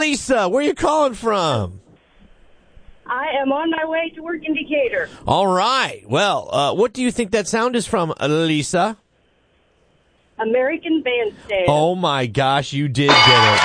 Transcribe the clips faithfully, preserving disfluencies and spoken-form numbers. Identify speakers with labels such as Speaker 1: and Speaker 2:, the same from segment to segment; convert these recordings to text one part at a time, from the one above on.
Speaker 1: Lisa. Where are you calling from?
Speaker 2: I am on my way to work in Decatur.
Speaker 1: All right. Well, uh, what do you think that sound is from, Lisa?
Speaker 2: American Bandstand.
Speaker 1: Oh, my gosh, you did get it.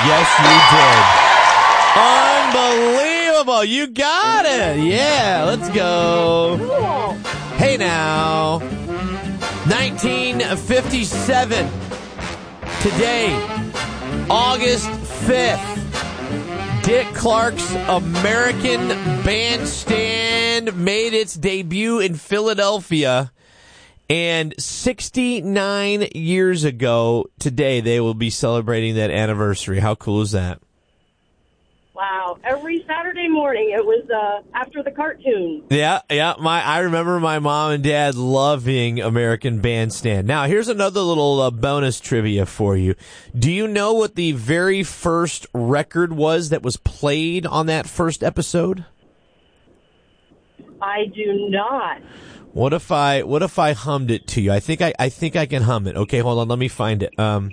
Speaker 1: Yes, you did. Unbelievable. You got it. Yeah, let's go.
Speaker 2: Cool.
Speaker 1: Hey, now. nineteen fifty-seven. Today, August fifth. Dick Clark's American Bandstand made its debut in Philadelphia. And sixty-nine years ago today, they will be celebrating that anniversary. How cool is that?
Speaker 2: Wow. Every Saturday morning, it was uh, after the cartoon.
Speaker 1: Yeah, yeah. My, I remember my mom and dad loving American Bandstand. Now, here's another little uh, bonus trivia for you. Do you know what the very first record was that was played on that first episode?
Speaker 2: I do not.
Speaker 1: What if I what if I hummed it to you? I think I I think I can hum it. Okay, hold on, let me find it. Um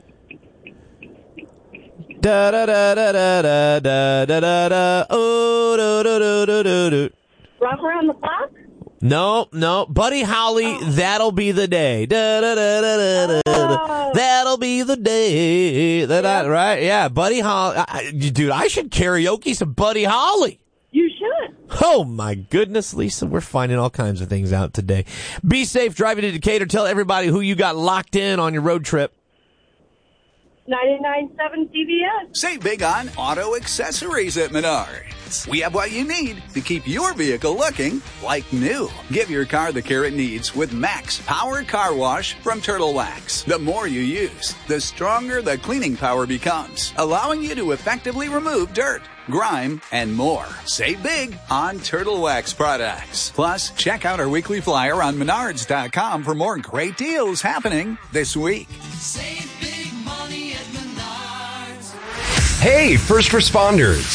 Speaker 1: Da da da da da da da da da da oh do do do do do.
Speaker 2: Rock Around the Clock?
Speaker 1: No, no, Buddy Holly, oh. That'll Be the Day. Da da da da da da. That'll be the day that I, right? Yeah, Buddy Holly. I, dude, I should karaoke some Buddy Holly.
Speaker 2: You should.
Speaker 1: Oh, my goodness, Lisa. We're finding all kinds of things out today. Be safe driving to Decatur. Tell everybody who you got locked in on your road trip.
Speaker 2: ninety-nine point seven C B S.
Speaker 3: Save big on auto accessories at Menards. We have what you need to keep your vehicle looking like new. Give your car the care it needs with Max Power Car Wash from Turtle Wax. The more you use, the stronger the cleaning power becomes, allowing you to effectively remove dirt, grime, and more. Save big on Turtle Wax products. Plus, check out our weekly flyer on menards dot com for more great deals happening this week.
Speaker 4: Save big money at Menards.
Speaker 5: Hey, first responders.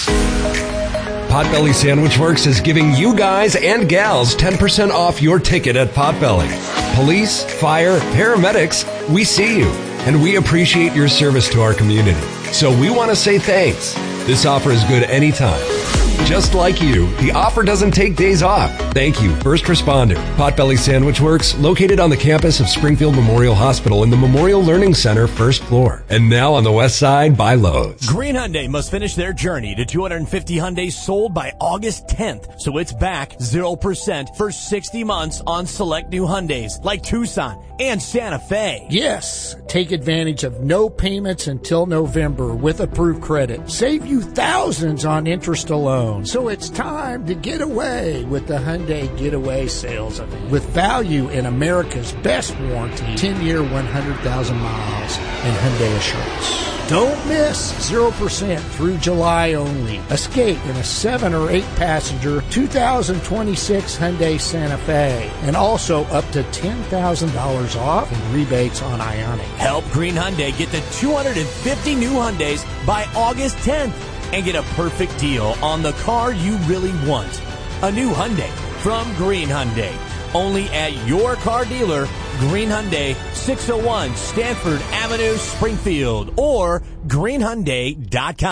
Speaker 5: Potbelly Sandwich Works is giving you guys and gals ten percent off your ticket at Potbelly. Police, fire, paramedics, we see you, and we appreciate your service to our community. So we want to say thanks. This offer is good anytime. Just like you, the offer doesn't take days off. Thank you, first responder. Potbelly Sandwich Works, located on the campus of Springfield Memorial Hospital in the Memorial Learning Center, first floor. And now on the west side by Lowe's.
Speaker 6: Green Hyundai must finish their journey to two hundred fifty Hyundais sold by August tenth. So it's back zero percent for sixty months on select new Hyundais like Tucson and Santa Fe.
Speaker 7: Yes, take advantage of no payments until November with approved credit. Save you thousands on interest alone. So it's time to get away with the Hyundai Getaway Sales Event. With value in America's best warranty, ten-year, one hundred thousand miles, and Hyundai Assurance. Don't miss zero percent through July only. Escape in a seven or eight passenger two thousand twenty-six Hyundai Santa Fe. And also up to ten thousand dollars off in rebates on Ioniq.
Speaker 6: Help Green Hyundai get to two hundred fifty new Hyundais by August tenth. And get a perfect deal on the car you really want. A new Hyundai from Green Hyundai. Only at your car dealer, Green Hyundai, six oh one Stanford Avenue, Springfield, or green hyundai dot com.